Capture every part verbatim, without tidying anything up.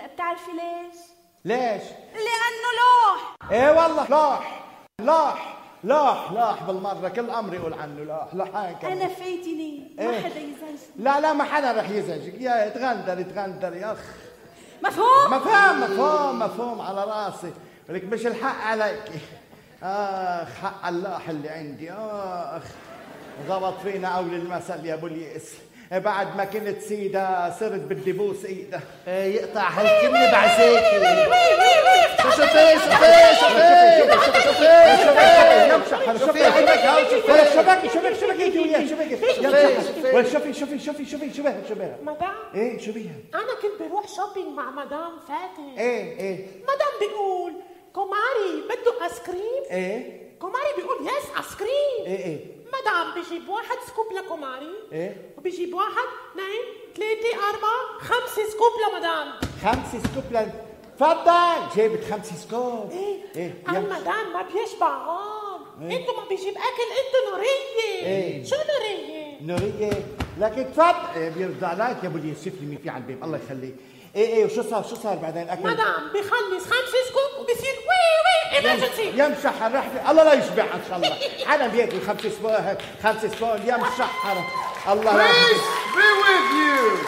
بتعرفي ليش؟ ليش؟ لأنه لوح. ايه والله لوح لوح لوح لوح بالمرة، كل أمر يقول عنه لوح لوحين كمان. أنا فايتني ما إيه؟ حدا يزعجني. لا لا ما حدا رح يزعجك، يا تغندري تغندري أخ. مفهوم؟ مفهوم مفهوم مفهوم على راسي، ولك مش الحق عليك. آخ حق اللوح اللي عندي. آخ ضبط فينا أول المثل يا أبو الياس، بعد ما كنت سيدة صرت بدي بوس ايده. يقطع هالكلمة بعزيكي. شوفي شوفي شوفي شوفي يمشح شوفي عندك هاو شوفي شوفي شوفي انت وياه شوفي شوفي شوفي شوفي شوفي شو بها شو بها مدام ايه شو بيها؟ انا كنت بروح شوبينج مع مدام فاتن. ايه ايه مدام بيقول كوماري بده ايس كريم. ايه كوماري بيقول يس ايس كريم. ايه ايه مدام بيجيب واحد سكوب لكوماري. ايه وبيجيب واحد اثنين ثلاثة أربعة خمسة سكوب لمدام. خمسة سكوب لن تفضل جابت خمسة سكوب. ايه ايه المدام ما بيشبع هون. إيه؟ انتو ما بيجيب اكل انتو نورية. ايه شو نورية؟ نورية لكن تفضل. ايه بيرضى عليك يا ابو الياس، شوف لي مين في على الباب الله يخليك. ايه ايه وشو صار شو صار بعدين اكل؟ مدام بيخلص خمسة سكوب وبيصير وي وي ايمرجنسي. يمشح الرحلة الله لا يشبع ان شاء الله. حدا بياكل خمسة سبون خمسة سبون يمشح الله لا يشبع.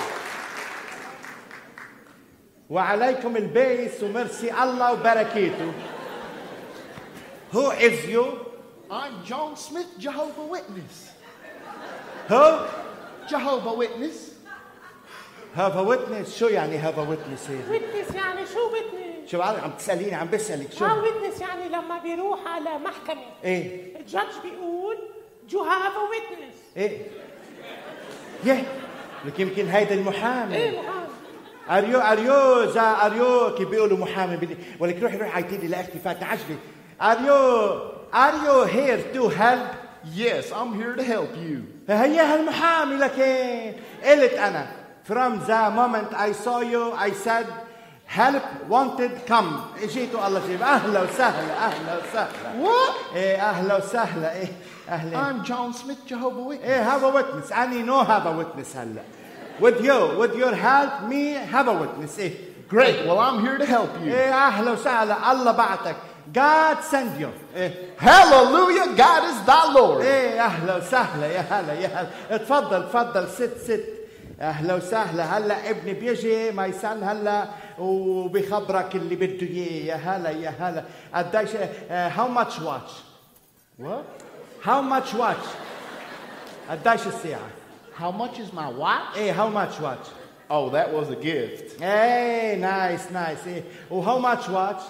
وعليكم البيس ومرسي الله وبركاته. Who is you? I'm John Smith, Jehovah Witness. Who? Jehovah Witness. Have a witness. شو يعني have a witness هيك؟ ويتنس يعني شو ويتنس؟ شو عم تسأليني عم بسألك شو؟ اه ويتنس يعني لما بيروح على محكمة. ايه؟ الجادج بيقول you have a witness. ايه؟ يه لك يمكن هيدا المحامي. ايه محامي. اريو اريو زا اريو كيف بيقولوا محامي بدي ولك روحي روحي عيطي لي لاختي فاتنة عجلي. اريو اريو here to help. Yes, I'm here to help you. هي هالمحامي لكن قلت انا from the moment I saw you I said help wanted come. اجيتوا الله جيب اهلا وسهلا اهلا وسهلا. What? ايه اهلا وسهلا ايه اهلا. I'm John Smith, Jehovah Witness. ايه have a witness. اني no have a witness هلا. With you, with your help, me have a witness. إيه. Great. Well, I'm here to help you. إيه أهلا وسهلا الله بعتك. God send you. إيه. Hallelujah, God is thy Lord. إيه أهلا وسهلا يا هلا يا هلا. اتفضل اتفضل ست ست. أهلا وسهلا. هلا ابني بيجي ما يسأل هلا وبيخبرك اللي بده إياه. يا هلا يا هلا. قديش how much watch? What? How much watch? قديش الساعة؟ How much is my watch? إيه how much watch? Oh, that was a gift. Hey, nice, nice. Hey. Oh, how much watch?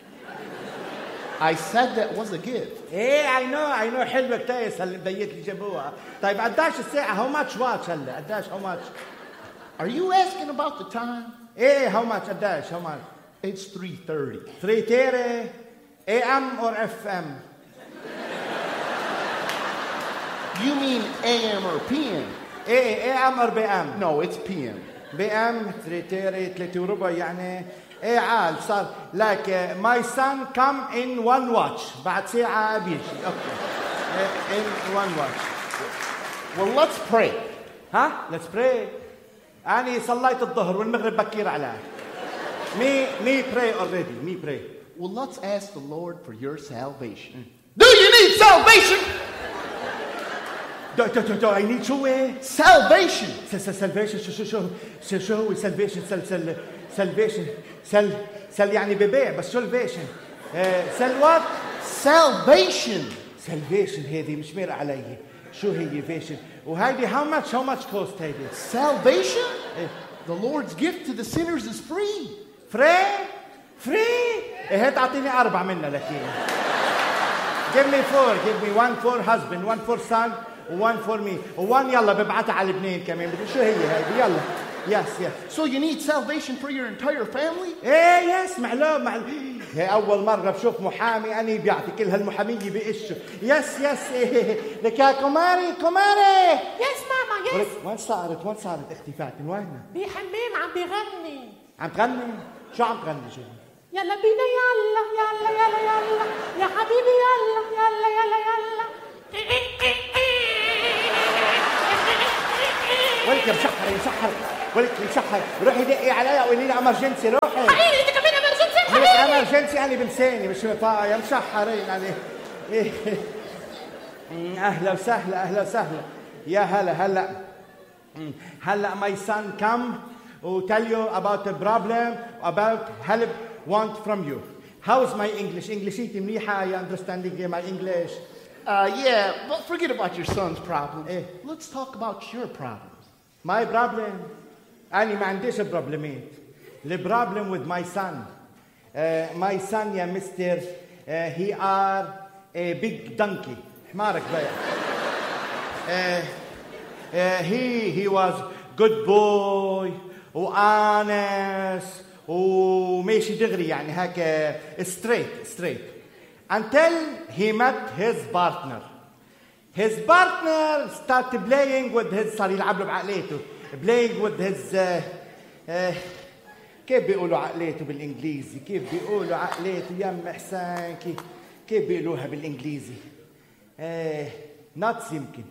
I said that was a gift. Hey, I know, I know. حلوة كتيس هاللي بديت اللي جابوها. طيب قداش الساعة؟ How much watch هلا؟ قداش how much? Are you asking about the time? إيه how much قداش how much? It's three thirty. three thirty A M or F M? You mean A M or P M? إيه A M or B M? No, it's P M. B M three thirty ثلاثة وربع يعني إيه عال صار like uh, my son come in one watch بعد ساعة بيجي. أوكي. In one watch. Well, let's pray. ها let's pray. أنا صليت الظهر والمغرب بكير عليه. Me me pray already. Me pray. Well, let's ask the Lord for your salvation. Do you need salvation? Do do do do I need شو إيه؟ Salvation. salvation شو شو شو شو شو هو salvation سل سل salvation سل سل يعني ببيع بس شو salvation؟ سل what؟ Salvation. salvation هذه مش مر علي. شو هي فيشن؟ وهيدي how much how much cost هيدي؟ Salvation? The Lord's gift to the sinners is free. free free إيه تعطيني أربعة منها لكن. give me four give me one for husband one for son one for me one يلا ببعتها على لبنان كمان. شو هي هيدي يلا. yes yes. So you need salvation for your entire family? ايه يس معلوم معلوم. هي اول مره بشوف محامي اني بيعطي كل هالمحاميه بقشه. يس يس ايه لك يا كوماري كوماري. يس ماما يس. وين صارت وين صارت اختي فاتن وينها؟ بحمام عم بيغني. عم تغني؟ شو عم تغني شو؟ يلا بينا يلا يلا يلا يلا يا حبيبي يلا يلا يلا يلا. ولك يا مسحر يا مسحر ولك مشحر روحي دقي عليا وقولي لي امرجنسي روحي. حبيبي انت كمان امرجنسي مش حبيبي. امرجنسي يعني بلساني مش طاية مشحرين عليه. إيه. اهلا وسهلا اهلا وسهلا يا هلا هلا هلا my son come to tell you about a problem about help want from you. How is my English? Englishيتي منيحة. You understanding my English? Uh, yeah, but forget about your son's problems. Eh. Let's talk about your problems. My problem? أنا ما عنديش بروبلمات. The problem with my son. Uh, my son يا مستر uh, he are a big donkey. حمارك بيا. uh, uh, he he was good boy وانس وماشي دغري يعني هكا straight straight until he met his partner. His partner started playing with his صار يلعب له بعقليته playing with his uh, uh, كيف بيقولوا عقليته بالانجليزي؟ كيف بيقولوا عقليته يم حسان؟ كيف كيف بيقولوها بالانجليزي؟ آه ناتس يمكن.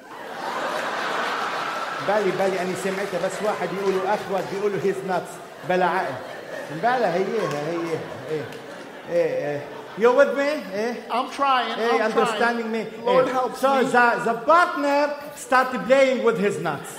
بالي بالي أنا سمعتها بس واحد يقولوا أخوات بيقولوا هيز ناتس بلا عقل. بلا هيها هي إيه إيه You with me? Eh? I'm trying. Hey, I'm understanding trying. me. Lord Eh, helps so me. the, the partner started playing with his nuts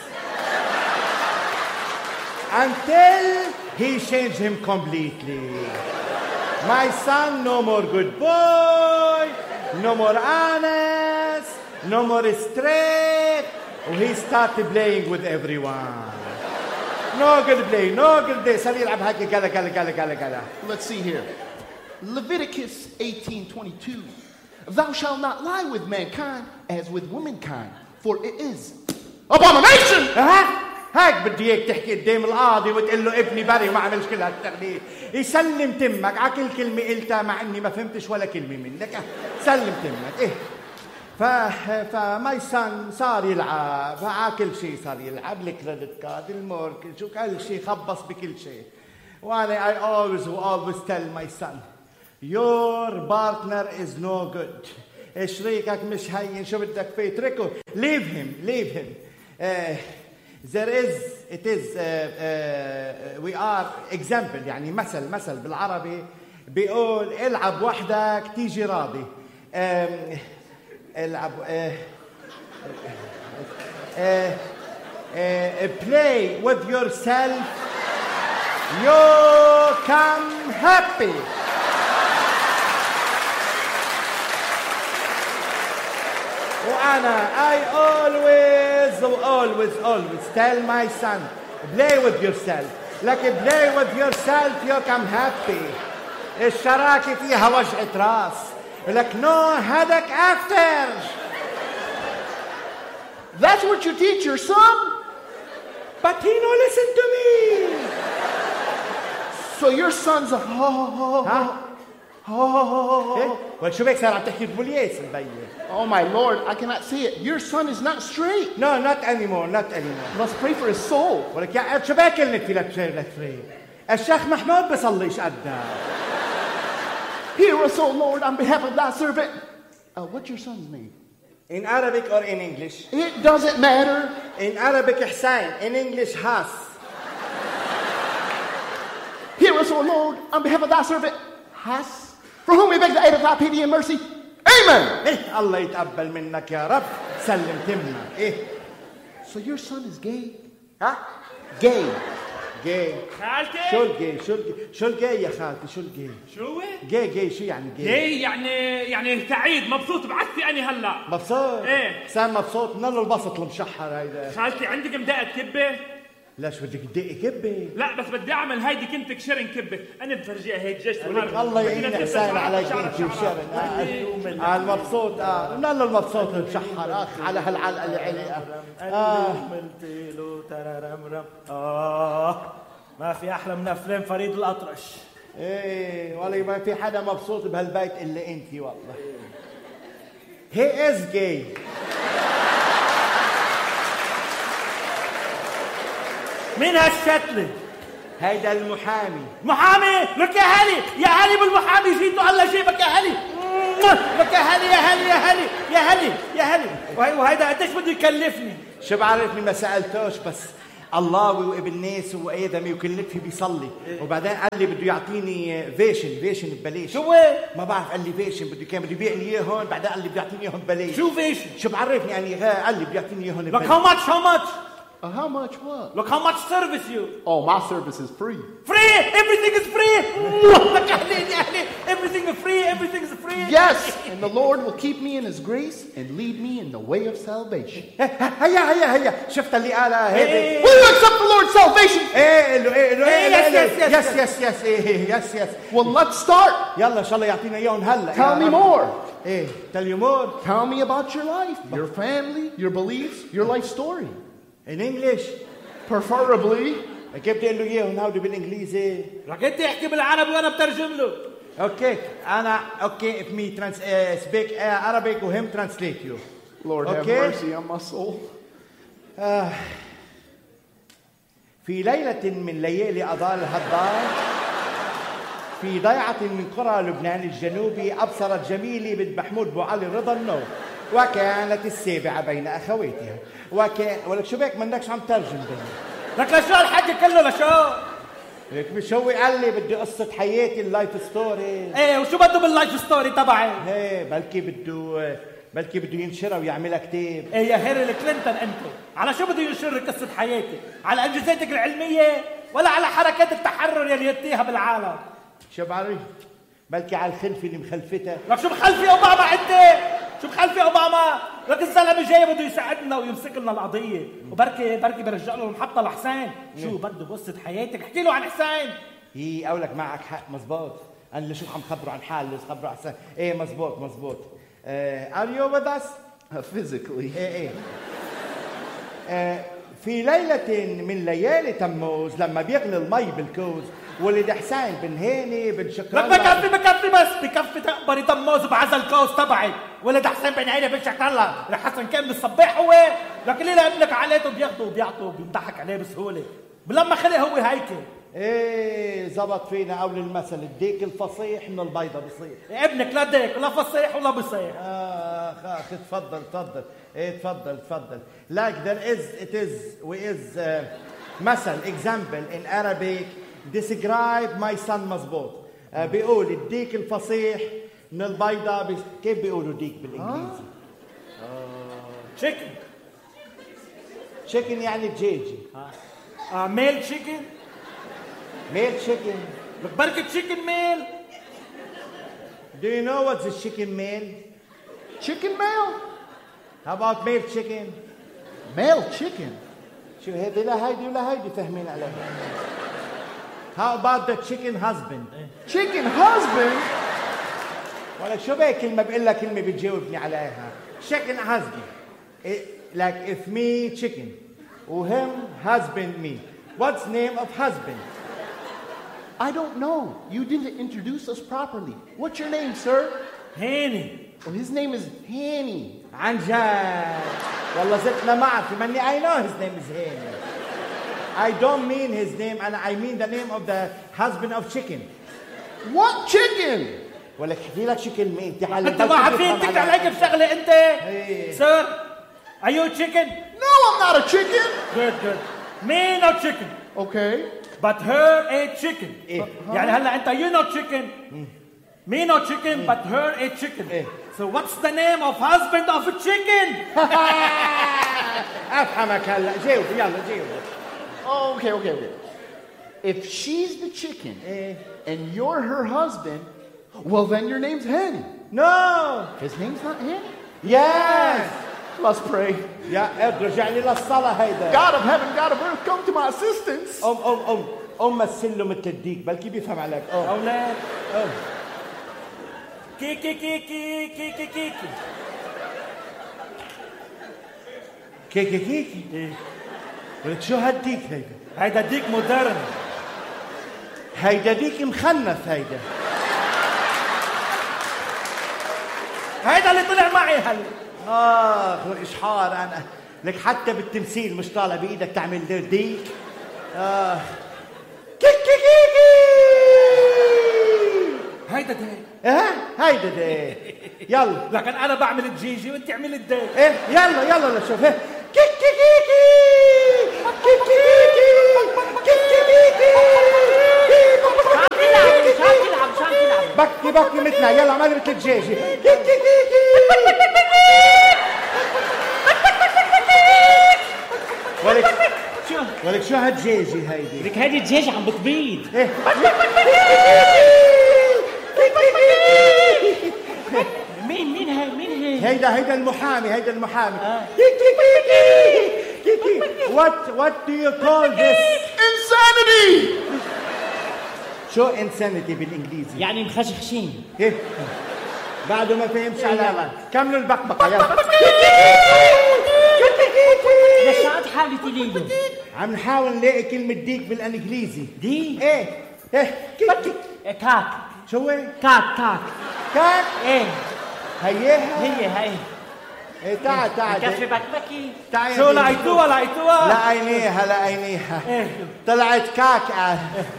until he changed him completely. My son, no more good boy, no more honest, no more straight. He started playing with everyone. No good play, no good day. صار يلعب هكي كلا كلا كلا كلا كلا. Let's see here. Leviticus eighteen twenty-two. Thou shalt not lie with mankind as with womankind, for it is abomination. ها هيك بدي اياك تحكي قدام القاضي وتقول له ابني بري وما عملش كل هالتغليل. يسلم تمك على كل كلمه قلتها مع اني ما فهمتش ولا كلمه منك. سلم تمك ايه. ف فماي سان صار يلعب على كل شيء صار يلعب الكريدت كارد الموركل شو كل شيء خبص بكل شيء. وانا I always always tell my son your partner is no good. شريكك مش هين شو بدك فيه اتركه. leave him leave him. uh, there is it is uh, uh, we are example يعني مثل مثل بالعربي بيقول العب وحدك تيجي راضي. um, العب uh, uh, uh, play with yourself you come happy. وأنا I always always always tell my son play with yourself. لك play with yourself you come happy. الشراكة فيها وجعة راس. لك no headache after. That's what you teach your son? But he no listen to me. So your son's a ho ho ho ها؟ ho ho إيه؟ ho. وشو بك صار عم تحكي بوليس مبين. Oh my Lord, I cannot see it. Your son is not straight. No not anymore not anymore. Let's pray for his soul. ولك يا شو بك اللي في لك شيء لك فري. الشيخ محمود بيصليش قدها. Hear us, O Lord, on behalf of thy servant. Uh, what's your son's name? In Arabic or in English? It doesn't matter. In Arabic Hussein, in English Has. Hear us, O Lord, on behalf of thy servant, Has, for whom we beg the aid of thy pity and mercy. Amen. إيه الله يتقبل منك يا رب. سلم تمنا. إيه. So your son is gay? ها؟ Gay. جاي. خالتي شو الجاي؟ شو الجاي؟ شو الجاي يا خالتي؟ شو الجاي؟ شو؟ جاي جاي شو يعني جاي؟ جاي يعني يعني سعيد مبسوط بعكسي أنا هلا. مبسوط؟ إيه. سام مبسوط من البسط المشحر هيدا. خالتي عندك مدقة كبة؟ لا شو بدك تدقي كبة؟ لا بس بدي أعمل هيدي كنت كشرن كبة، أنا بفرجيها هيك جيش الله يعين حسين عليك أنت وشرن. آه المبسوط آه من المبسوط المشحر آخ على هالعلقة اللي عليها. آه عملت له تررمرم. آه ما في أحلى من أفلام فريد الأطرش. إيه والله ما في حدا مبسوط بهالبيت إلا أنت والله. He is gay. مين هالشتلة؟ هيدا المحامي. محامي لك يا هلي يا هلي بالمحامي جيتوا الله جيبك يا هلي. لك يا هلي يا هلي يا هلي يا هلي يا هلي. وهي وهيدا قديش بده يكلفني؟ شو بعرفني ما سألتوش بس الله وابن ناس وآدمي وكلفي بيصلي. وبعدين قال لي بده يعطيني فيشن فيشن ببلاش. شو هو؟ ما بعرف، قال لي فيشن بده كان بده يبيعني اياه هون، بعدين قال لي بده يعطيني اياهم ببلاش. شو فيشن؟ شو بعرفني يعني، قال لي بده يعطيني اياهم ببلاش. Look how much, how much? Uh, how much what? Look how much service you. Oh, my service is free. Free! Everything is free! لك أهلي يا أهلي. Everything is free, everything is free. Yes, and the Lord will keep me in His grace and lead me in the way of salvation. هيا هيا هيا شفت اللي قالها هيدي. Will you accept the Lord's salvation? ايه له ايه له ايه yes, yes, yes, يس يس يس ايه يس يس. Well, let's start. يلا ان شاء الله يعطينا اياهم هلا. Tell me more. ايه tell you more. Tell me about your life, your family, your beliefs, your life story. In English. Preferably. كيف بدي اقول له اياهم هودي بالانجليزي؟ لك أنت احكي بالعربي وأنا بترجم له. اوكي انا اوكي if me trans uh, speak uh, Arabic وهم translate you. Lord have Okay. mercy on my soul. آه. في ليلة من ليالي أضال الدار في ضيعة من قرى لبنان الجنوبي أبصرت جميلة بنت محمود بو علي رضا النور، وكانت السابعة بين أخواتها. وكان ولك شو بك منكش عم ترجم بيني. لك لشو الحكي كله لشو؟ هيك مش هو قال لي بدي قصة حياتي اللايف ستوري. ايه وشو بده باللايف ستوري تبعي؟ ايه بلكي بده بلكي بده ينشرها ويعملها كتاب. ايه يا هيرل كلينتون انت، على شو بده ينشر قصة حياتي؟ على انجازاتك العلمية ولا على حركات التحرر يلي يتيها بالعالم؟ شو بعرف؟ بلكي على الخلفة اللي مخلفتها. لك شو مخلفي اوباما انت؟ شو مخلفي اوباما؟ لك الزلمه جاي بده يساعدنا ويمسك لنا القضيه، وبركي بركي برجع له المحطه لحسين، شو بده قصه حياتك؟ احكي له عن حسين. هي قولك معك حق مزبوط. انا اللي شو عم خبره عن حالي خبره عن حسين. ايه مزبوط مزبوط. ار يو وذ اس؟ Physically. ايه ايه. آه في ليلة من ليالي تموز لما بيغلي المي بالكوز ولد حسين بن هاني بن شكران. لك بكفي بكفي بس بكفي تقبري تموز بعزل الكوز تبعي، ولد حسين بن هاني بن شكران. رح حسن كان من الصباح هو، لكن ليه ابنك علاته بياخده وبيعطوا وبيضحك عليه بسهولة، ولما خلق هو هيك. ايه زبط فينا قول المثل الديك الفصيح من البيضة بصيح. ابنك لا ديك ولا فصيح ولا بصيح. آه أخي تفضل تفضل. إيه تفضل تفضل. Like there is it is we is uh, مثل example in Arabic describe my son مزبوط. آه بيقول الديك الفصيح من البيضة بي... كيف بيقولوا ديك بالإنجليزي؟ تشيكن. chicken يعني دجاجة. اه ميل تشيكن. ميل chicken. لك بركة تشيكن ميل. Do you know what's a chicken male? Chicken male? How about male chicken? Male chicken? شو هيدي لا هيدي ولا هيدي فاهمين عليها. How about the chicken husband? Chicken husband? ولا شو بقى كلمة بقول لك كلمة بتجاوبني عليها. Chicken husband. It, like if me chicken وhim husband me. What's name of husband? I don't know. You didn't introduce us properly. What's your name, sir? هاني. Well, his name is Hanny. عن جد. والله زتنا معك ماني I know his name is Hanny. I don't mean his name and I mean the name of the husband of chicken. What chicken? ولا احكي لك شو كلمة انت حالك. انت ما عارفين تكتب عليك بشغلة انت؟ سير are you chicken? No, I'm not a chicken. Good good. Me no chicken. Okay. But her a chicken. إيه. يعني هلا انت you no chicken. Me no chicken but her a chicken. إيه. So what's the name of husband of a chicken? افهمك هلا جاوب يلا جاوب. Oh, okay, okay, okay. If she's the chicken and you're her husband, well, then your name's Hanny. No. His name's not Hanny? Yes. Let's pray. يا ارجع لي للصلاة هيدا. God of heaven, God of earth, come to my assistance. أم أم أم أم مثل له مثل الديك بلكي بيفهم عليك. أم أولاد. أم. كي كي كي كي كي كي كي كيكي كيكي. إيه. ولك شو هالديك هيدا؟ هيدا ديك مودرن. هيدا ديك مخنث هيدا. هيدا اللي طلع معي هلا. آخ إشحار أنا. لك حتى بالتمثيل مش طالع بإيدك تعمل ديك. آه. كيكي كيكي. هيدا ده. اه هيدا ده. يلا. لكن أنا بعمل الجيجي وأنت عمل الديك. إيه يلا يلا لشوف. كيكي كيكي. كيكي بكي بكي مثلها، يلا اعملي مثل الدجاجة. ولك شو؟ ولك شو هالدجاجة هيدي؟ لك هيدي الدجاجة عم بتبيض. إيه. مين مين هي مين هي؟ هيدا هيدا المحامي، هيدا المحامي. What what do you call this? Insanity! شو insanity بالانجليزي؟ يعني مخشخشين. إيه؟ بعده ما فهمش علامة. كملوا البقبقة يلا. ليش قاعد حاولي تقولي له؟ عم نحاول نلاقي كلمة ديك بالانجليزي. دي؟ ايه ايه كيك. كاك. شو هي؟ كاك كاك. كاك. ايه هيها؟ هي هي. ايه تعال تعال. كفي بكبكي. تعال. شو لقيتوها لقيتوها؟ لقينيها لقينيها. طلعت كاك. آه.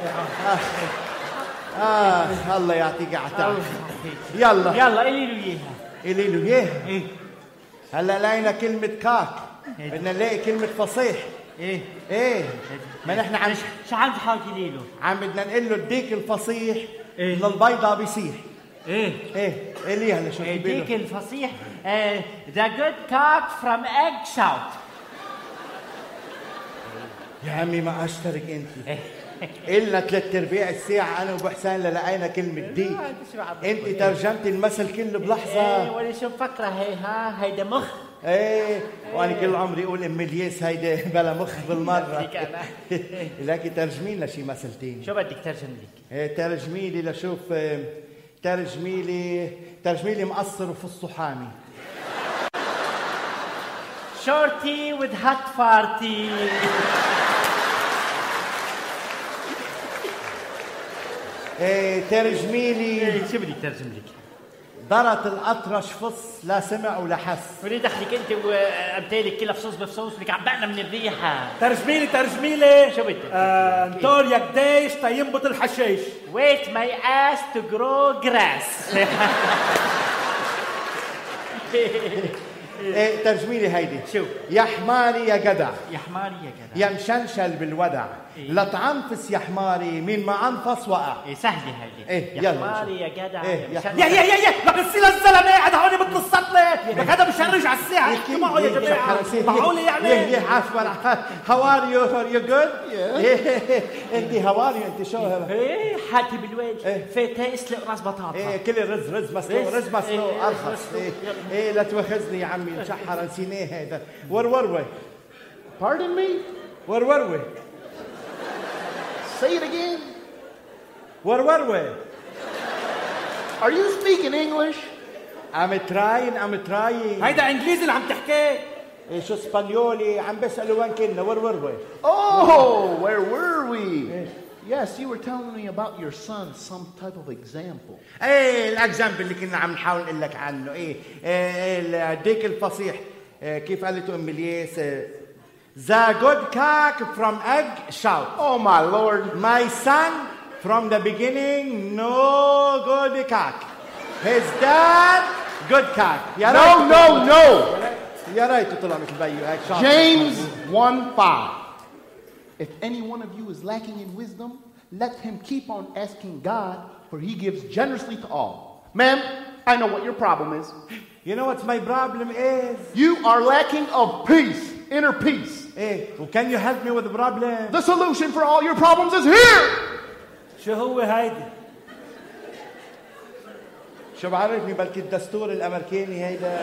آه. آه. الله يعطيك عتاب. يلا يلا قولي له اياها. قولي له اياها. ايه هلا لقينا كلمة كاك، بدنا نلاقي كلمة فصيح. ايه ايه ما نحن عم شو عم تحاول تقولي له؟ عم بدنا نقول له الديك الفصيح إيه؟ من البيضة بيصيح. ايه ايه قولي هلا شو ديك بيقولوا؟ الفصيح ذا جود كاك فروم ايج شاوت. يا عمي ما اشترك انت. إلنا ثلاث ارباع الساعة أنا وبحسان للقينا كلمة ديك. أنت ترجمتي المثل كله بلحظة. ايه ولا شو مفكرة هي ها هيدا مخ. ايه وانا كل عمري اقول ام الياس هيدا بلا مخ بالمره. لكن ترجمي لنا شي مثل تاني. شو بدك ترجم لك؟ ايه ترجمي لي لشوف. ترجمي لي ترجمي لي مقصر وفصه حامي. شورتي with hot party. ايه ترجمي لي شو بدك ترجم لك؟ ضرت الأطرش فص لا سمع ولا حس. وليه دخلك انت وامثالك كلها فصوص بفصوص لك عم بقنا من الريحه. ترجمي لي ترجمي لي. شو بدك؟ آه انطور يا قديش تينبط الحشيش. Wait my ass to grow grass. ايه ترجمي لي هيدي. شو؟ يا حماري يا جدع يا حماري يا جدع. يا مشنشل بالودع. إيه؟ لا تعنفس يا حماري مين ما عنفس وقع. ايه سهله هيدي. إيه، يا يلا حماري يا جدع. إيه، يا يا مشان- يا يا يا يا لك السيلة الزلمة قاعد هون مثل السطلة. لك هذا بشرج على الساعة. احكي معه يا جماعة. معقولة يعني؟ ايه ايه عفوا. هاو ار يو يو جود؟ انت هاو ار يو انت شو هذا؟ ايه حالتي بالوجه. إيه. فاتها اسلق راس بطاطا. ايه كل رز رز مسلوق رز. رز مسلوق إيه، ارخص. رز ايه مسلوق. ايه لا تواخذني يا عمي مشحر نسيناه هذا. وروروه. Pardon me? وروروه. Say it again. وروروه. Are you speaking English? I'm trying I'm trying. هيدا انجليزي اللي عم تحكيه. ايه شو اسبانيولي عم بسألوا وين كنا. وروروه. Oh, where were we? Yes, you were telling me about your son, some type of example. ايه الاكزامبل اللي كنا عم نحاول نقول لك عنه. ايه, إيه الديك الفصيح. إيه كيف قالته ام الياس؟ The good cock from egg shout. Oh my Lord. My son from the beginning no good cock. His dad good cock. يا No, ريت- no, no. يا ريت طلع مثل بيو هيك شاطر. James one five. If any one of you is lacking in wisdom, let him keep on asking God, for he gives generously to all. Ma'am, I know what your problem is. You know what my problem is? You are lacking of peace, inner peace. ايه can you help me with the problem? The solution for all your problems is here. شو هو هيدي؟ شو بعرفني بلكي الدستور الامريكاني هيدا.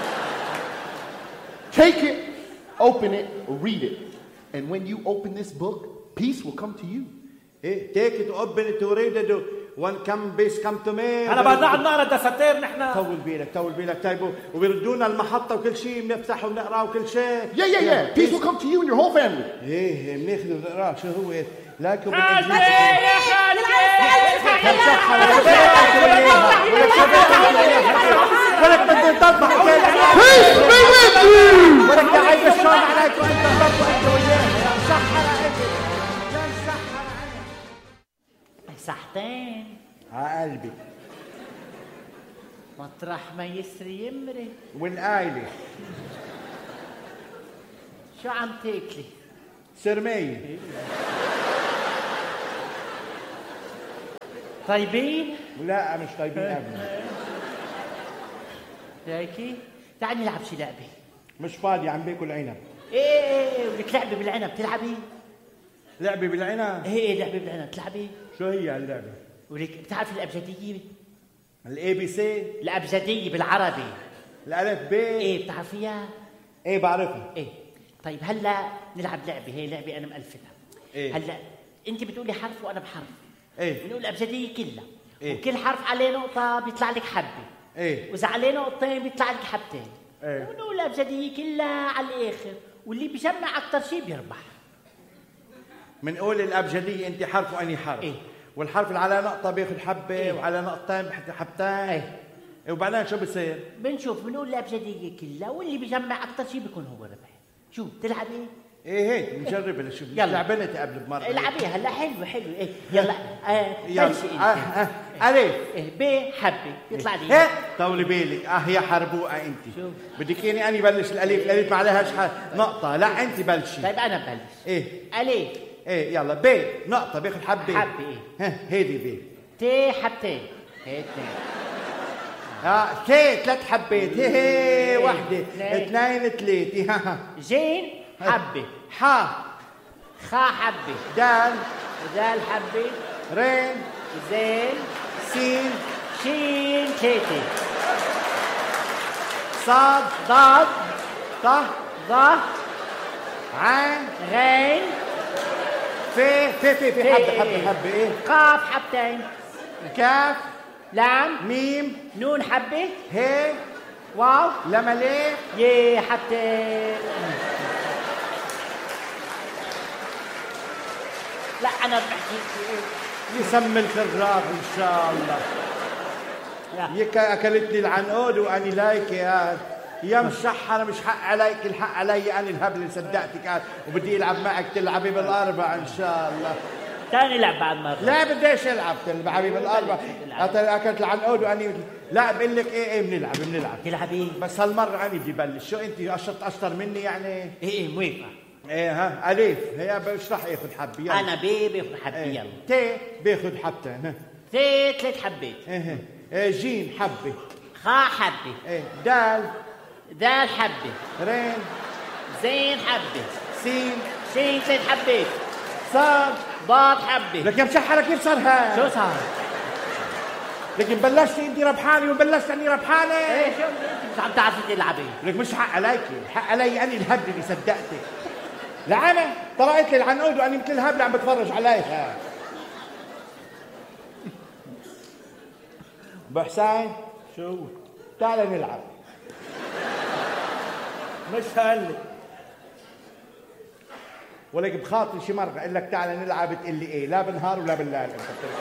Take it, open it, read it. And when you open this book, peace will come to you. ايه take it open it read it one come peace come to me. أنا بدنا نقعد نقرا دساتير نحن. طول بالك طول بالك طيب وبيردونا المحطة وكل شيء بنفتح ونقرا وكل شيء. Yeah, yeah, yeah. Peace will come to you and your whole family. ايه بناخذ ونقرا شو هو لكن خالتي بالانجليزي. يا ولك بدي نطبق Peace be with you. ولك تعيب الشام عليك وانت برضو انت وياه يا مسحر انت يا مسحر انت. صحتين ع قلبي مطرح ما يسري يمري. والآيلة شو عم تاكلي؟ سرمية. طيبين؟ لا مش طيبين ابدا. هيك تعال نلعب شي لعبه. مش فاضي عم باكل عنب. ايه ايه ولك لعبه بالعنب تلعبي؟ لعبه بالعنب؟ ايه ايه لعبه بالعنب تلعبي؟ شو هي هاللعبه؟ ولك بتعرف الابجديه؟ الاي بي سي؟ الابجديه بالعربي. الالف ب؟ ايه بتعرفيها؟ ايه بعرفها. ايه طيب هلا نلعب لعبه، هي لعبه انا مألفتها. إيه؟ هلا انت بتقولي حرف وانا بحرف. ايه؟ بنقول الابجديه كلها. إيه؟ وكل حرف عليه نقطه بيطلع لك حبه. ايه؟ واذا عليه نقطتين بيطلع لك حبتين. ايه؟ ونقول الابجديه كلها على الاخر، واللي بيجمع اكثر شيء بيربح. منقول الابجديه انت حرف واني حرف. إيه؟ والحرف اللي على نقطه بياخذ حبه. إيه؟ وعلى نقطتين بحط حبتين. إيه؟ وبعدين شو بصير؟ بنشوف بنقول الابجديه كلها، واللي بيجمع اكثر شيء بيكون هو ربح. شو بتلعب ايه؟ ايه هيك نجرب نشوف. يلا. لعبنتي قبل بمره. العبيها هلا حلو حلو. ايه يلا آه يلا. بلشي انت. آه آه. الف. إيه ب حبه يطلع لي. هيك طولي بالك. اه يا حربوقه انت. شو؟ بدك اني اني بلش الالف. الالف ما عليهاش نقطه. لا انت بلشي. طيب انا ببلش. ايه؟ الف. ايه يلا ب نقطه بياخذ حبه. حبه ايه؟ ها هيدي ب. ت حبتين. هيك اه تي ثلاث حبات. هي هي وحده اثنين. اثنين ثلاثه. ها ها. جيم حبه. ح خا حبه. دال دال حبه. رين زين. سين شين ثلاثه. صاد ضاد. ط ض. عين غين. في في في في حبه حبه حبه. ايه؟ قاف حبتين. كاف لام. ميم نون حبه. هي واو. لمليه يه حبتين. لا انا بحكي يسمي الخراف ان شاء الله. لا. يك اكلتني العنقود واني لايك يا يا مشحره. مش حق عليك الحق علي انا الهبل اللي صدقتك قال وبدي العب معك تلعبي بالاربع ان شاء الله. تاني لعب بعد مرة. لا بديش العب تلعبي بالاربع. اكلت العنقود واني لا بقول لك ايه ايه بنلعب بنلعب. تلعب ايه؟ بس هالمره انا بدي بلش. شو انت اشطر اشطر مني يعني؟ ايه ايه موافقة. ايه ها الف هي مش رح ياخذ حبه. يلا انا بي باخذ حبة. إيه. يلا تي بياخذ حبتين. ها ثي ثلاث حبات. ايه ايه جيم حبه. خا حبة. ايه دال دال حبة. رين زين حبة. سين شين ثلاث حبات. صاد ضاد حبة. لك يا مشحره كيف صار هاد؟ شو صار؟ لكن بلشتي انت ربحانه وبلشت اني ربحانه. ايه شو انت مش عم تعرفي تلعبي. لك مش حق عليك. حق علي اني الهبل اللي صدقتك. لعنه طلعت لي العنقود واني مثل الهبل عم بتفرج عليها. ابو حسين شو؟ تعال نلعب. مش هقلك. ولك بخاطري شي مره اقول لك تعال نلعب تقول لي ايه؟ لا بالنهار ولا بالليل. انت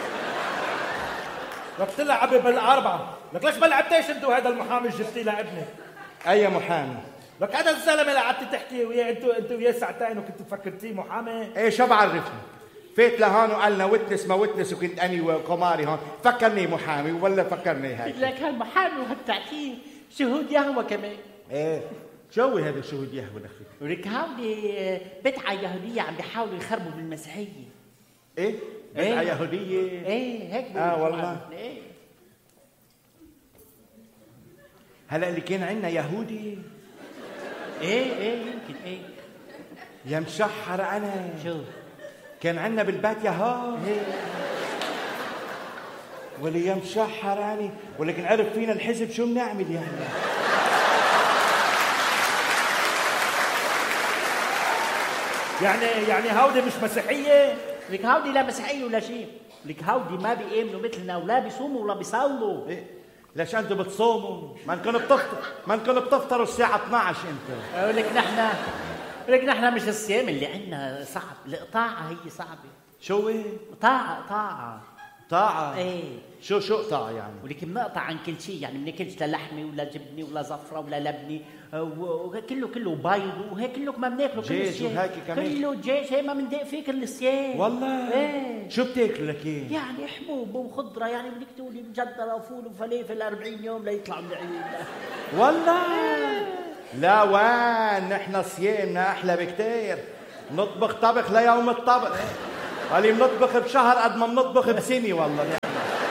لك تلعبي بالاربعه. لك ليش ما لعبتيش انتوا هذا المحامي اللي جبتيه لابنك؟ اي محامي؟ لك هذا الزلمه اللي قعدتي تحكي وياه انتوا انتوا وياه ساعتين وكنتوا فكرتيه محامي. ايه شو بعرفني؟ فات لهون وقال لنا وتنس ما وتنس وكنت اني وقماري هون. فكرني محامي ولا فكرني هيك؟ لك هالمحامي وهالتعكير شهود يهوى كمان. ايه شو هو هذا الشهود يهوى دخل؟ ولك هودي بدعة يهودية عم بيحاولوا يخربوا بالمسيحية. ايه؟ بدعة إيه. يهودية؟ ايه هيك اه والله. ايه هلا اللي كان عندنا يهودي. ايه ايه يمكن ايه. يا مشحر انا. شو؟ كان عندنا بالبيت يهود. ايه ولي يا مشحر اني ولكن عرف فينا الحزب شو بنعمل يعني. يعني يعني هودي مش مسيحيه. لك هودي لا مسيحية ولا شيء. لك هودي ما بيؤمنوا مثلنا ولا بيصوموا ولا بيصلوا. إيه؟ ليش انتم بتصوموا؟ ما انكم بتفطر ما انكم بتفطروا الساعة اثنعش انتم. أقول لك نحن لك نحن مش الصيام اللي عندنا صعب، القطاعة هي صعبة. شو ايه؟ طاعة طاعة. طاعة؟ ايه شو شو قطاع يعني؟ ولكن بنقطع عن كل شيء، يعني بناكلش لا لحمه ولا جبنه ولا زفره ولا لبنه وكله كله بيض وهيك كله ما بناكله. جيش وهيك كمان. كله جيش. هي ما بندق فيه كل الصيام. والله؟ ايه شو بتاكلوا لك ايه؟ يعني حبوب وخضره، يعني بدك تقولي مجدره وفول وفلافل أربعين يوم ليطلعوا من العيد. والله؟ لا وين نحن صيامنا احلى بكتير. نطبخ طبخ ليوم الطبخ. قالي بنطبخ بشهر قد ما بنطبخ بسنه والله.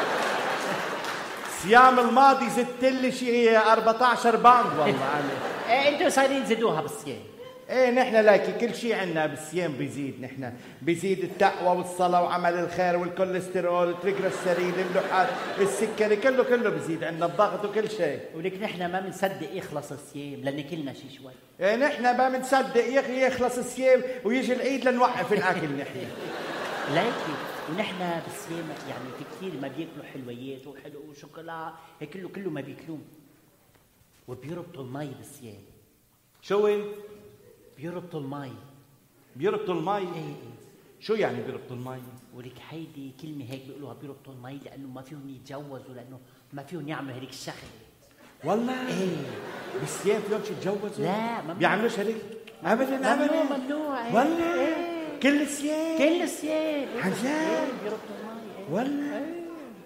الصيام الماضي زدت لي شيء أربعتاشر باوند والله عليك. ايه انتوا صايرين زدوها بالصيام. ايه نحن لاكي كل شيء عنا بالصيام بيزيد، نحن بيزيد التقوى والصلاة وعمل الخير والكوليسترول، التريغليسيريد، اللحات، السكري، كله كله بيزيد عنا، الضغط وكل شيء. ولك نحن ما بنصدق يخلص الصيام لان كلنا شي شوي. ايه نحن ما بنصدق يخلص الصيام ويجي العيد لنوقف الاكل نحن. ليكي ونحن بالصيام يعني في كثير ما بياكلوا حلويات وحلو وشوكولا، هيك كله كله ما بياكلوه. وبيربطوا المي بالصيام. شو هي؟ بيربطوا المي. بيربطوا المي؟ ايه ايه. شو يعني بيربطوا المي؟ ولك هيدي كلمة هيك بيقولوها بيربطوا المي لأنه ما فيهم يتجوزوا، لأنه ما فيهم يعملوا هيك الشغلة. والله؟ ايه. بالصيام فيهم شي يتجوزوا؟ لا ممنوع. بيعملوش هيك؟ أبدا أبدا. ممنوع ممنوع. ايه. والله؟ ايه. كل الصيام؟ كل الصيام. عن جد؟ ايه بيربطوا المي. ايه. والله؟ ايه.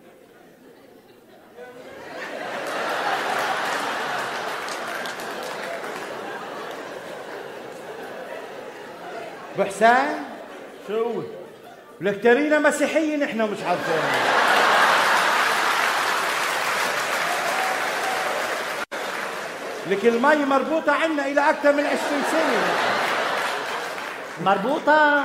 ابو حسين شو؟ ولك ترينا مسيحية نحن ومش عارفين. لك المي مربوطة عنا إلى أكثر من عشرين سنة. مربوطة؟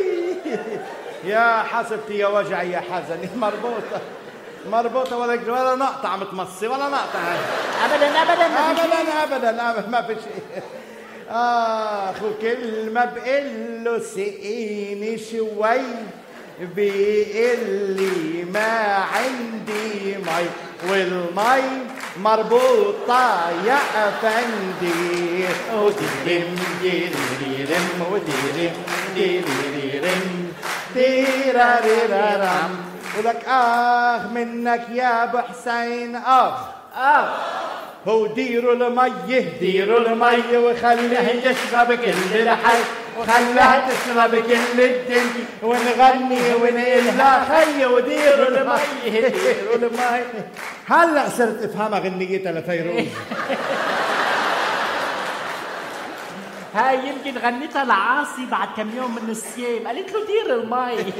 يا حسبتي يا وجعي يا حزني، مربوطة مربوطة ولا ولا نقطة عم تمصي ولا نقطة. أبدا أبدا ما في شيء. أبدا أبدا أبدا ما في شيء. آخ وكل ما بقول له سقيني شوي بيقول لي ما عندي مي، والمي مربوطة يا أفندي. وديرم ديرم وديرم ديرم ديراريرارم. ولك آخ منك يا أبو حسين آخ آخ. هو ديروا المي ديروا المي وخليها تشرب كل الحي، وخليها تشرب كل الدنيا، ونغني ونقول لها خي وديروا المي ديروا المي. هلا صرت افهمها غنيتها لفيروز. هاي يمكن غنيتها لعاصي بعد كم يوم من الصيام، قالت له دير المي.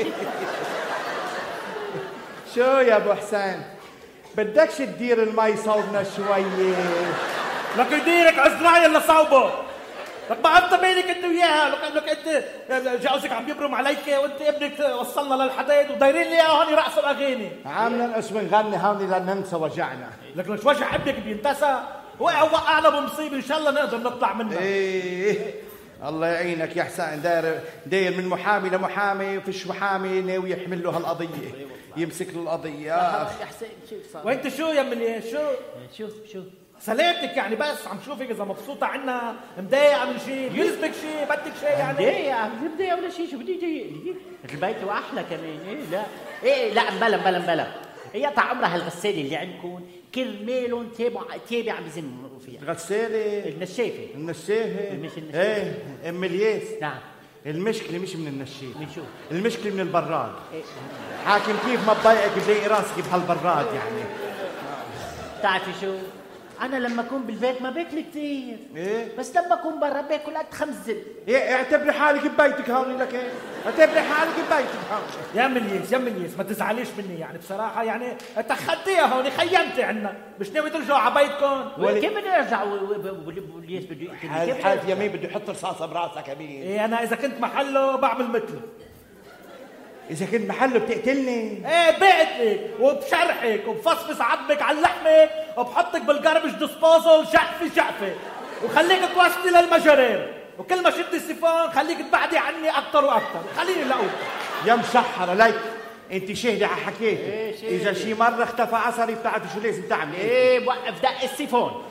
شو يا ابو حسين بدكش تدير المي صوبنا شويه؟ لك يديرك عزرايل لصوبه. لك ما انت بينك انت وياها، لك لك انت جوزك عم يبرم عليك وانت ابنك وصلنا للحديد ودايرين لي اياها هون يرقصوا اغاني. عم ننقص ونغني هون لننسى وجعنا. لك مش وجع ابنك بينتسى، وقع وقعنا بمصيبه ان شاء الله نقدر نطلع منها. ايه الله يعينك يا حسين، داير داير من محامي لمحامي وفيش محامي ناوي يحمل له هالقضيه، يمسك له القضيه. يا حسين شو صار؟ وانت شو يا مني شو؟ شوف شو سلامتك يعني، بس عم شوفك اذا مبسوطه عنا، مضايقه من شيء، بيزبك شيء، بدك شيء يعني؟ مضايقة مضايقة ولا شيء، شو بدي يضايقني؟ البيت واحلى كمان. ايه لا ايه لا مبلا مبلا مبلا. هي طع عمرها الغسالة اللي عندكم كرمالهم تابع تابع عم بزموا فيها. الغسالة النشافة النشافة مش النشافة. ايه ام الياس. نعم. المشكلة مش من النشافة، من شو؟ المشكلة من البراد. إيه. حاكم كيف ما تضايقك بلاقي راسك بهالبراد يعني. بتعرفي شو؟ أنا لما أكون بالبيت ما باكل كثير. ايه؟ بس لما أكون برا باكل قد خمس زب. ايه اعتبري حالك ببيتك هون لك ايه؟ اعتبري حالك ببيتك هون. يا مليس يا مليس ما تزعليش مني يعني بصراحه، يعني تخديها هون خيمتي عنا، مش ناوي ترجعوا على بيتكم؟ كيف بدي أرجع والياس بده يقتلني؟ حالف يمين بده يحط رصاصة براسك يمين. ايه انا اذا كنت محله بعمل مثله. إذا كنت محله بتقتلني؟ ايه بقتلك وبشرحك وبفصفص عظمك على لحمك وبحطك بالجاربج ديسبوزل شقفه شقفه وخليك توصلي للمجارير، وكل ما شد السيفون خليك تبعدي عني اكثر واكثر، خليني لاقوك. يا مسحرة ليك انت شهدي على حكيتي. إيه اذا شي مرة اختفى عصري بتعرفي شو لازم تعملي. ايه بوقف دق السيفون.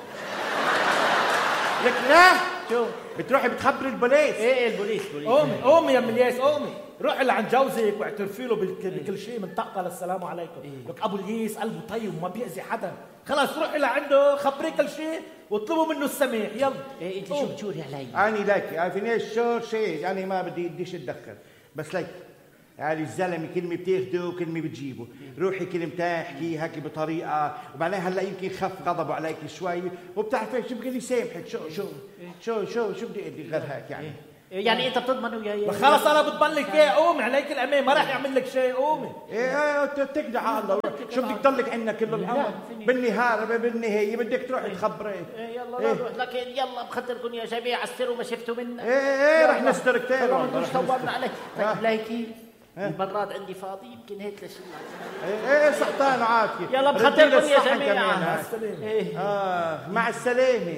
لك لا شو؟ بتروحي بتخبري البوليس. ايه البوليس بوليس. قومي قومي يا ملياس قومي، روحي لعند جوزك واعترفي له بكل شيء من طقه للسلام عليكم. إيه؟ لك ابو الياس قلبه طيب وما بيأذي حدا، خلاص روحي لعنده خبريه كل شيء واطلبوا منه السماح. يلا. ايه انت شو بتشوري علي؟ اني لك عارفينيش شو شيء يعني ما بدي بديش اتدخل، بس ليك يعني الزلمه كلمه بتاخده وكلمه بتجيبه. روحي كلمتين احكيها هيك بطريقه وبعدين هلا يمكن خف غضبه عليك شوي وبتعرفي شو بقدر يسامحك. شو شو شو شو شو بدي اقول لك غير هيك يعني. يعني انت بتضمنه يا يا خلص انا بضمن لك اياه. قومي عليك الامان، ما راح يعمل لك شيء. قومي. ايه تكدع على الله. شو بدك تضلك عندنا كل العمر؟ بالنهار بالنهاية بدك تروحي تخبري. إيه يلا نروح. لكن يلا بخطركم يا جماعه استروا ما شفتوا منا. ايه ايه رح نستر كثير والله. مش طولنا عليك. طيب لايكي البراد عندي فاضي يمكن هيك لشيء. ايه ايه صحتان وعافية. يلا بخطركم يا جماعه. مع السلامه. ايه اه مع السلامة.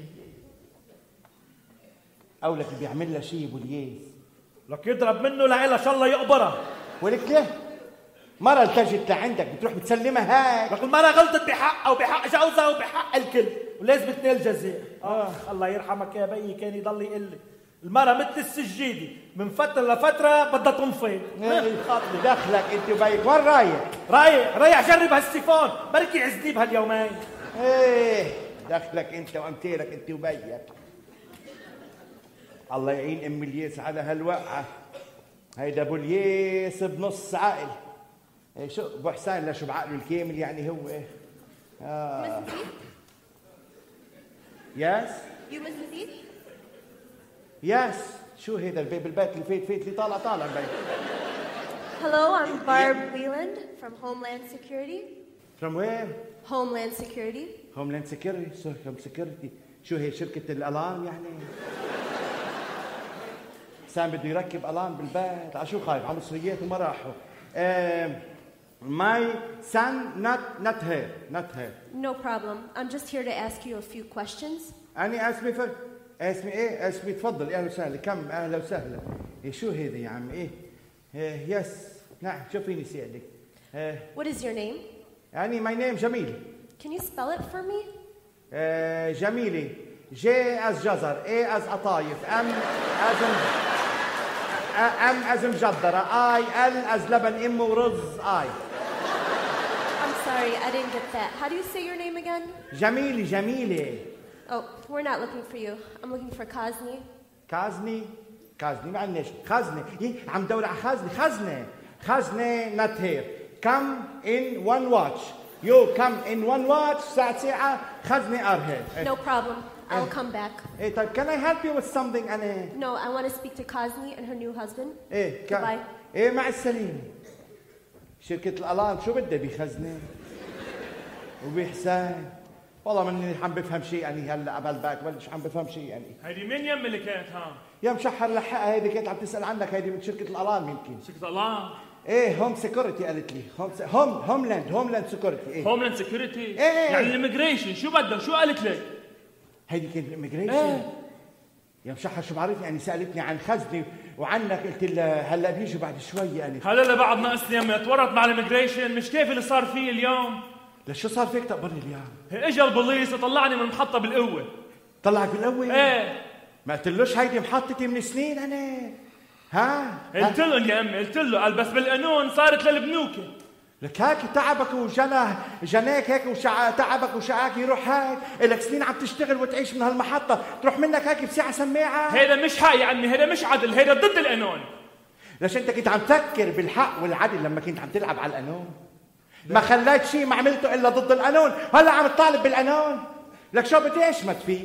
قولك بيعمل لها شيء ابو الياس. لك يضرب منه لعيلة ان شاء الله يقبرها. ولك ليه؟ مرة التجت لعندك بتروح بتسلمها هيك. لك المرة غلطت بحقها وبحق جوزها وبحق الكل ولازم تنال جزاء. اخ الله يرحمك يا بيي كان يضل يقول لي المرة مثل السجيدة من فترة لفترة بدها تنفض. خاطري دخلك انت وبيك وين رايح؟ رايح رايح جرب هالسيفون بركي عزني بهاليومين. ايه دخلك انت وامتيرك انت وبيك. الله يعين ام الياس على هالوقعه. هيدا ابو الياس بنص عقل. إيه شو ابو حسين لا شو بعقله الكامل يعني هو ايه؟ اه يس يس شو هيدا البيت بالبيت اللي فات فات اللي طالع طالع البيت. Hello, I'm Barb Wieland from Homeland Security. From where? Homeland Security. Homeland Security. So Security. شو هي شركة الألارم يعني؟ حسام بده يركب ألارم بالبيت. على شو خايف؟ على مصريات وما راحوا. My son not not here not here. No problem. I'm just here to ask you a few questions. أنا اسمي ف... اسمي إيه؟ اسمي تفضل. أهلا وسهلا. كم أهلا وسهلا. إيه شو هذا يا عم إيه؟ إيه يس نعم شو فيني سيادك؟ إيه. What is your name? يعني my name جميل. Can you spell it for me? إيه جميلة. J as جزر A as قطايف M as M as مجدرة I L as لبن إم ورز I. I'm sorry, I didn't get that. How do you say your name again? جميلة جميلة. Oh, we're not looking for you. I'm looking for Kazni. كازني كازني ما عندناش خزنة. إيه عم دور على خزنة خزنة خزنة not here. Come in one watch. You come in one watch ساعة ساعة خزنة are here. No problem. I'll come back. إيه طيب can I help you with something أنا؟ No, I want to speak to Kazni and her new husband. إيه ك... Goodbye. إيه مع السلامة. شركة الألارم شو بدها بخزنة؟ وبحسين والله مني عم بفهم شيء يعني هلا قبل باك بلش عم بفهم شيء يعني. هيدي مين يم اللي كانت ها؟ يا مشحر لحقها هيدي كانت عم تسأل عنك. هيدي من شركة الألارم يمكن. شركة الألارم؟ ايه هوم سيكوريتي قالت لي. هوم س... هوم هوملاند هوملاند سيكوريتي. ايه هوملاند سيكوريتي؟ ايه ايه يعني الاميجريشن شو بدها؟ شو قالت لك؟ هيدي كانت الاميجريشن. ايه يا مشحر شو بعرفني يعني سألتني عن خزني وعنك قلت لها هلا بيجوا بعد شوي يعني. هلا اللي بعد ناقصني يمي اتورط مع الاميجريشن. مش كيف اللي صار فيه اليوم. لشو صار فيك تقبرني اليوم؟ اجى البوليس وطلعني من المحطة بالقوة. طلعك بالقوة؟ ايه ما قلتلوش هيدي محطتي من سنين انا. ها؟ قلت لهم يا امي قلت له قال بس بالقانون صارت للبنوكة. لك هيك تعبك وجنا جناك هيك وشع تعبك وشعاك يروح هيك. الك سنين عم تشتغل وتعيش من هالمحطة تروح منك هيك بساعة سماعة. هيدا مش حق يا عمي. هيدا مش عدل. هيدا ضد القانون. ليش انت كنت عم تفكر بالحق والعدل لما كنت عم تلعب على القانون؟ ما خليت شيء ما عملته الا ضد القانون. هلا عم تطالب بالقانون. لك شو بدي اشمت فيك؟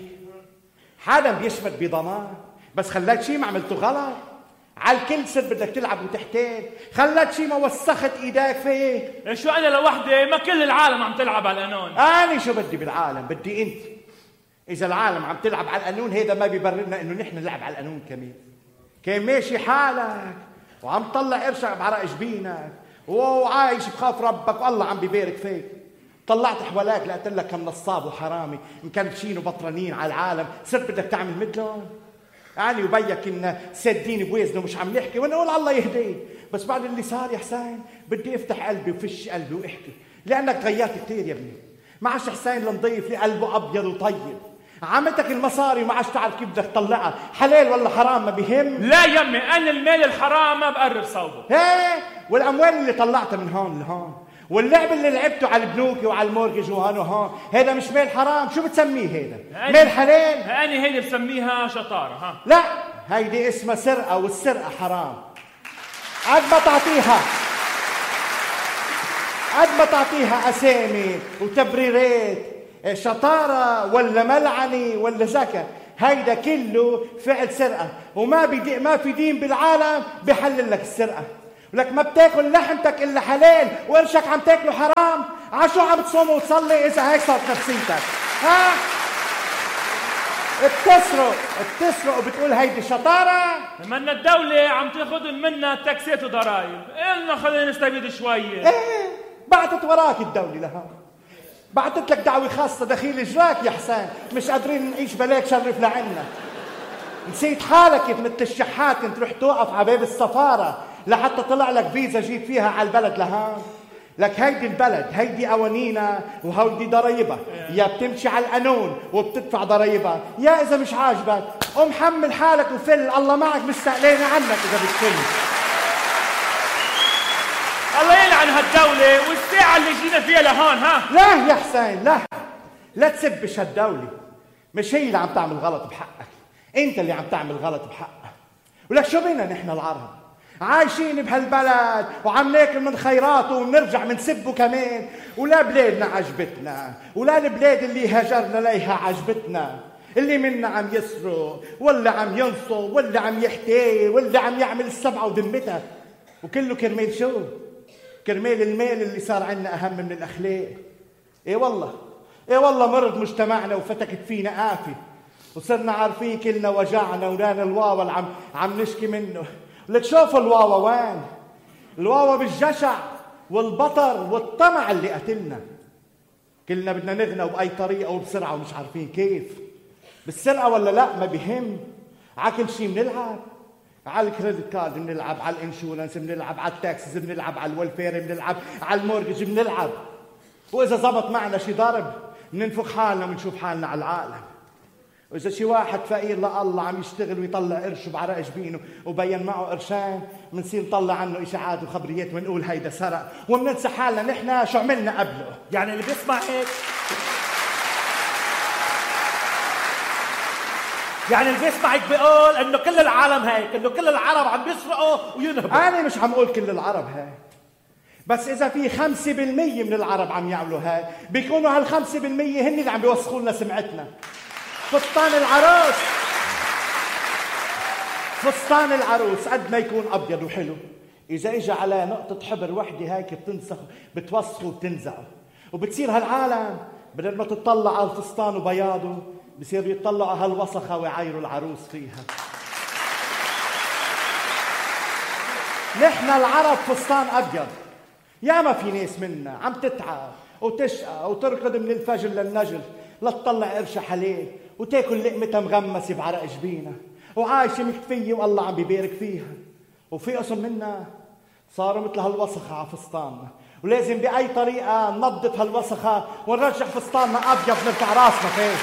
حدا بيشمت بضمان بس خليت شيء ما عملته غلط. على الكل صرت بدك تلعب وتحتال. خليت شيء ما وسخت ايديك فيه. شو انا لوحدي؟ ما كل العالم عم تلعب على القانون. انا شو بدي بالعالم؟ بدي انت. اذا العالم عم تلعب على القانون هيدا ما بيبررنا انه نحن نلعب على القانون كمان. كان ماشي حالك وعم تطلع قرشك بعرق جبينك وعايش بخاف ربك والله عم بيبارك فيك. طلعت حواليك لقيت لك كم نصاب وحرامي مكلبشين وبطرانين على العالم صرت بدك تعمل مثلهم. يعني وبيك كنا سادين بوزنه ومش عم نحكي وانا اقول الله يهديه. بس بعد اللي صار يا حسين بدي افتح قلبي وفش قلبي واحكي لانك غيرت كثير يا ابني. ما عادش حسين لنضيف لي قلبه ابيض وطيب. عمتك المصاري وما عادش تعرف كيف بدك تطلعها حلال ولا حرام ما بيهم. لا يمي انا المال الحرام ما بقرب صوبه. ايه والاموال اللي طلعتها من هون لهون واللعب اللي لعبته على البنوك وعلى المورجج وهون وهون هذا مش مال حرام. شو بتسميه هذا؟ مال حلال؟ أنا هيدي بسميها شطارة. ها لا هيدي اسمها سرقة والسرقة حرام. قد ما تعطيها قد ما تعطيها أسامي وتبريرات شطارة ولا ملعنة ولا زكاة هيدا كله فعل سرقة، وما بدي ما في دين بالعالم بحلل لك السرقة. ولك ما بتاكل لحمتك إلا حلال وقرشك عم تاكله حرام، عشو عم تصوم وتصلي إذا هيك صارت نفسيتك؟ ها؟ بتسرق بتسرق وبتقول هيدي شطارة؟ لما الدولة عم تاخذ منا تاكسات وضرائب، قلنا خلينا نستفيد شوية. ايه بعتت وراك الدولة لها، بعتت لك دعوة خاصة دخيل اجراك يا حسين، مش قادرين نعيش بلاك شرف لعنا. نسيت حالك كيف مثل الشحات كنت تروح توقف على باب السفارة لحتى طلع لك فيزا جيب فيها على البلد لهان. لك هيدي البلد هيدي قوانينها وهيدي ضرايبها، يا بتمشي على القانون وبتدفع ضرايبها، يا اذا مش عاجبك قوم حمل حالك وفل، الله معك مستقلين عنك اذا بتفل. الله يلعن هالدولة والساعة اللي جينا فيها لهون. ها لا يا حسين لا لا تسبش هالدولة، مش هي اللي عم تعمل غلط بحقك، انت اللي عم تعمل غلط بحقك. ولك شو بينا نحن العرب عايشين بهالبلد وعم ناكل من خيراته وبنرجع منسبه كمان، ولا بلادنا عجبتنا ولا البلاد اللي هاجرنا ليها عجبتنا، اللي منا عم يسرق ولا عم ينصب ولا عم يحتاي ولا عم يعمل السبعة وذمتها، وكله كرمال شو؟ كرمال المال اللي صار عنا أهم من الأخلاق. إيه والله إيه والله مرض مجتمعنا وفتكت فينا آفة، وصرنا عارفين كلنا وجعنا ونانا الواوا اللي عم عم نشكي منه. لك شوفوا الواوا وين؟ الواوا بالجشع والبطر والطمع اللي قتلنا. كلنا بدنا نغنى بأي طريقة وبسرعة ومش عارفين كيف. بالسرعة ولا لا ما بيهم. على كل شيء بنلعب، على الكريدت كارد بنلعب، على الانشورنس بنلعب، على التاكسز بنلعب، على الويلفير بنلعب، على المورجج بنلعب. وإذا زبط معنا شي ضرب بننفخ حالنا ونشوف حالنا على العالم. وإذا شي واحد فقير لله عم يشتغل ويطلع قرشه بعرق جبينه وبين معه قرشان بنصير نطلع عنه إشاعات وخبريات ونقول هيدا سرق، وبننسى حالنا نحن شو عملنا قبله. يعني اللي بيسمع هيك يعني اللي بيسمعك بيقول انه كل العالم هيك، انه كل العرب عم بيسرقوا وينهبوا. أنا مش عم أقول كل العرب هيك، بس إذا في خمسة بالمية من العرب عم يعملوا هيك بيكونوا هالخمسة بالمية هن اللي عم بيوسخوا لنا سمعتنا. فستان العروس فستان العروس قد ما يكون أبيض وحلو، إذا إجا على نقطة حبر وحدة هيك بتنسخ بتوسخه وبتنزعه، وبتصير هالعالم بدل ما تطلع على الفستان وبياضه بصيروا يطلعوا على هالوسخة ويعايروا العروس فيها. نحن العرب فستان أبيض، ياما في ناس منا عم تتعب وتشقى وتركض من الفجر للنجل لتطلع قرشة حلال وتاكل لقمتها مغمسة بعرق جبينها وعايشة مكتفية والله عم بيبارك فيها. وفي قسم منا صاروا مثل هالوسخة على فستاننا، ولازم بأي طريقة ننظف هالوسخة ونرجع فستاننا أبيض نرفع راسنا فيه.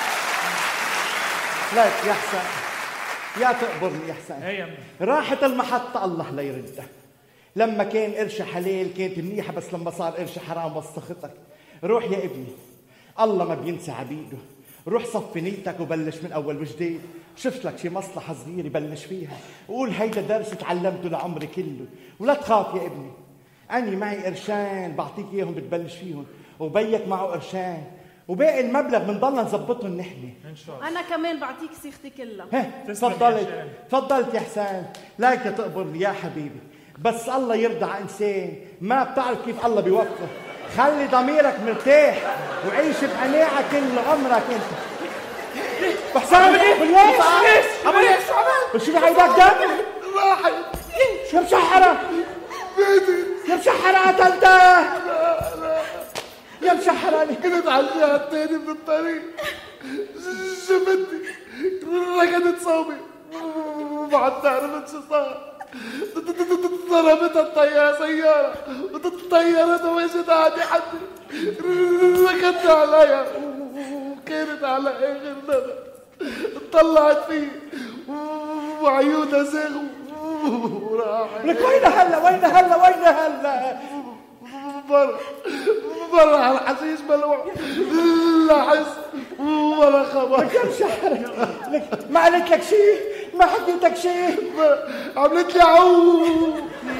لك يا حسين يا تقبرني يا حسين، راحت المحطة الله لا يردها. لما كان قرشة حلال كانت منيحة، بس لما صار قرشة حرام وسختك. روح يا ابني، الله ما بينسى عبيده، روح صفي نيتك وبلش من أول وجديد. شفت لك شي مصلحة صغيرة بلش فيها وقول هيدا درس تعلمته لعمري كله. ولا تخاف يا ابني، أني معي قرشان بعطيك إياهم بتبلش فيهم، وبيك معه قرشان، وباقي المبلغ بنضلنا نظبطهم نحن ان شاء الله. انا كمان بعطيك صيغتي كلها. تفضلت تفضلت يا حسين، لايك تقبرني يا حبيبي، بس الله يرضى على انسان ما بتعرف كيف الله بيوفقه. خلي ضميرك مرتاح وعيش بقناعة كل عمرك انت. حسين بالياس ابو ليش شو عمل؟ شو هيداك دم؟ راحت يا مشحرة يا مشحرة قتلته يا مشحرة. كنت على الجهة الثانية من الطريق شفتني ركضت صوبي وبعد تعرفت شو صار. ضربتها الطيارة سيارة وطيارتها وجت عندي حدي ركضت عليها وكانت على آخر ندى. طلعت فيه وعيونها زاغوا وراحت. لك وين هلا وين هلا وين هلا؟ برا برا على الحشيش بلوع لا حس ولا خبر. لك يا مشحرة لك ما قالت لك شيء؟ ما حكيتك شيء؟ عملت لي عو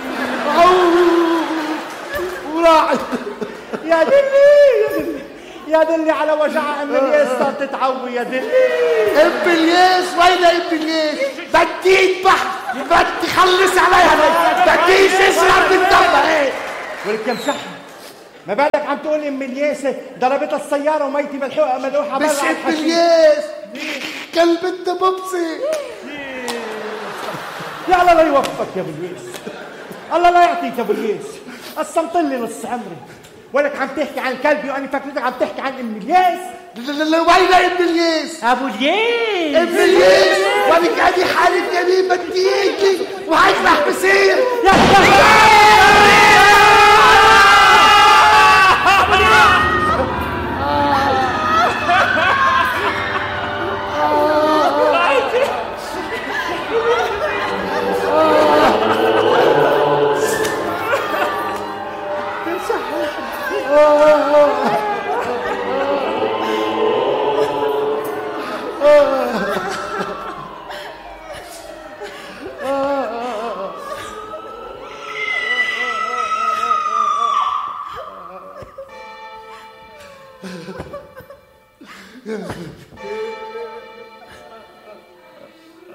عو وراحت. يا دلي يا دلي يا دلي على وجع ام الياس صارت تتعوي يا دلي. ام الياس وين ام الياس؟ بدي اذبح، بدي خلص عليها، بدي اشرب بالدم. ايه ولك يا مشحن ما بالك عم تقول ام الياسه ضربتها السياره وميتي ملحوقه ملوحه. مش ام الياس، كلب انت ببصي. يا الله لا يوفقك يا ابو الياس، الله لا يعطيك يا ابو الياس. قسمتلي نص عمري ولك عم تحكي عن كلبي وانا فكرتك عم تحكي عن ام الياس. وين ام الياس؟ ابو الياس ام الياس وانا قاعد حالف يمين بدي اياكي وهيك رح بصير. يا Yeah.